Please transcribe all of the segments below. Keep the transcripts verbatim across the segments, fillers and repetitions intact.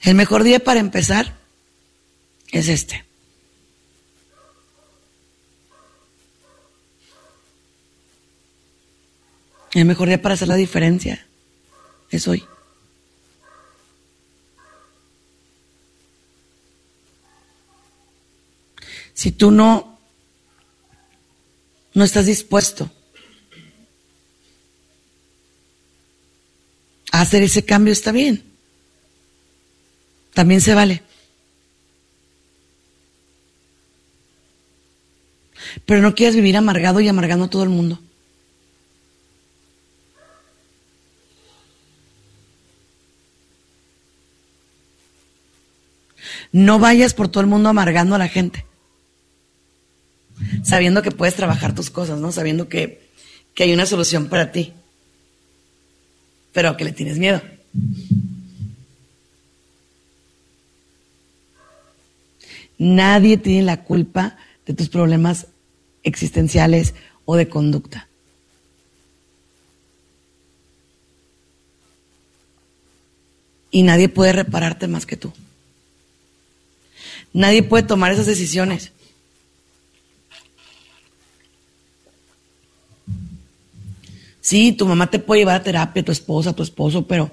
El mejor día para empezar es este. El mejor día para hacer la diferencia es hoy. Si tú no, no estás dispuesto a hacer ese cambio, está bien. También se vale. Pero no quieras vivir amargado y amargando a todo el mundo. No vayas por todo el mundo amargando a la gente. Sabiendo que puedes trabajar tus cosas, ¿no? Sabiendo que, que hay una solución para ti. Pero que le tienes miedo. Nadie tiene la culpa de tus problemas existenciales o de conducta. Y nadie puede repararte más que tú. Nadie puede tomar esas decisiones. Sí, tu mamá te puede llevar a terapia, tu esposa, tu esposo, pero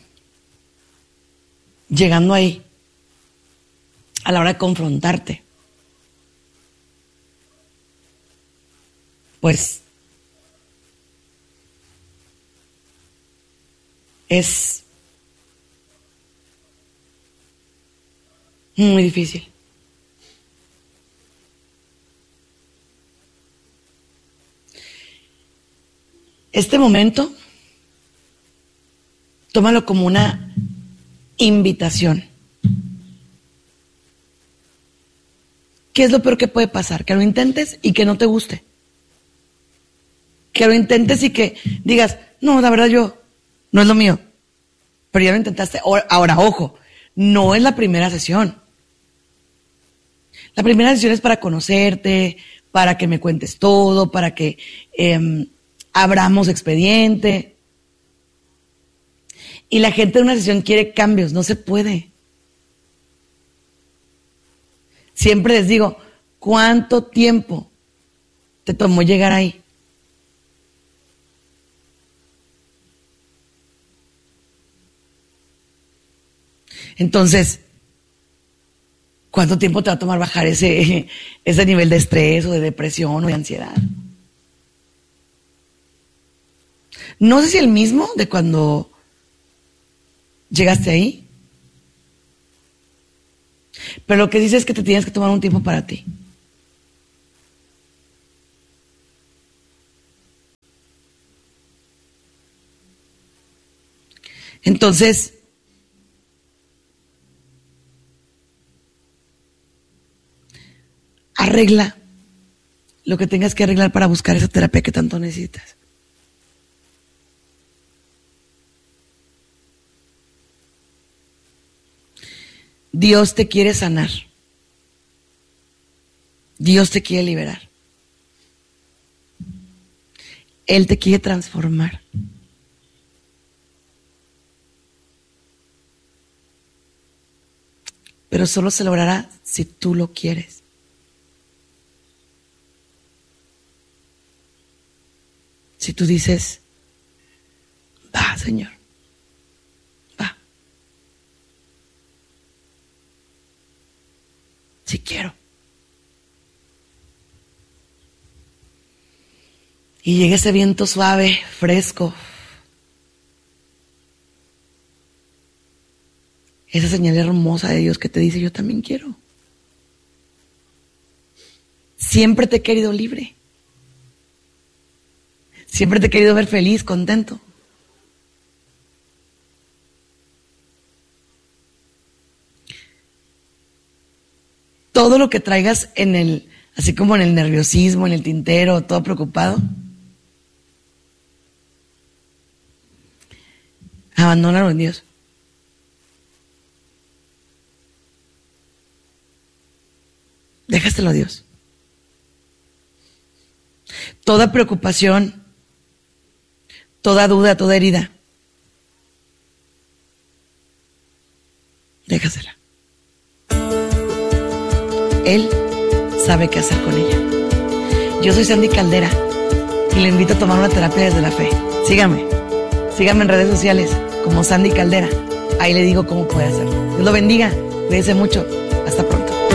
llegando ahí, a la hora de confrontarte, pues es muy difícil. Este momento, tómalo como una invitación. ¿Qué es lo peor que puede pasar? Que lo intentes y que no te guste. Que lo intentes y que digas, no, la verdad yo, no es lo mío. Pero ya lo intentaste. Ahora, ojo, no es la primera sesión. La primera sesión es para conocerte, para que me cuentes todo, para que eh, abramos expediente. Y la gente en una sesión quiere cambios, no se puede. Siempre les digo, ¿cuánto tiempo te tomó llegar ahí? Entonces, ¿cuánto tiempo te va a tomar bajar ese, ese nivel de estrés o de depresión o de ansiedad? No sé si el mismo de cuando llegaste ahí, pero lo que dice es que te tienes que tomar un tiempo para ti. Entonces, arregla lo que tengas que arreglar para buscar esa terapia que tanto necesitas. Dios te quiere sanar. Dios te quiere liberar. Él te quiere transformar. Pero solo se logrará si tú lo quieres. Si tú dices, va, Señor, va. Si quiero. Y llega ese viento suave, fresco. Esa señal hermosa de Dios que te dice, yo también quiero. Siempre te he querido libre. Siempre te he querido ver feliz, contento. Todo lo que traigas en el, así como en el nerviosismo, en el tintero, todo preocupado, abandónalo en Dios. Déjaselo a Dios. Toda preocupación, toda duda, toda herida, déjasela. Él sabe qué hacer con ella. Yo soy Sandy Caldera y le invito a tomar una terapia desde la fe. Sígame, sígame en redes sociales como Sandy Caldera. Ahí le digo cómo puede hacerlo. Dios lo bendiga, cuídese mucho. Hasta pronto.